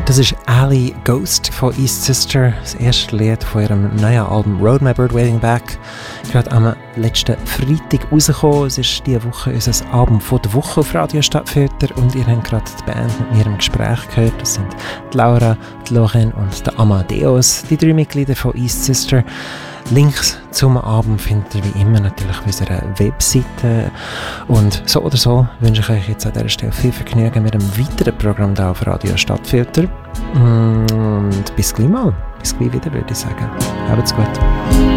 Das ist Ali Ghost von East Sister, das erste Lied von ihrem neuen Album Road My Bird Waiting Back. Gerade am letzten Freitag rausgekommen. Es ist diese Woche unser Album von der Woche auf Radio Stadtfilter und ihr habt gerade die Band mit mir im Gespräch gehört. Das sind die Laura, die Loren und der Amadeus, die 3 Mitglieder von East Sister. Links zum Album findet ihr wie immer natürlich auf unserer Webseite. Und so oder so wünsche ich euch jetzt an dieser Stelle viel Vergnügen mit einem weiteren Programm hier auf Radio Stadtfilter. Und bis gleich mal. Bis gleich wieder, würde ich sagen. Habt's gut.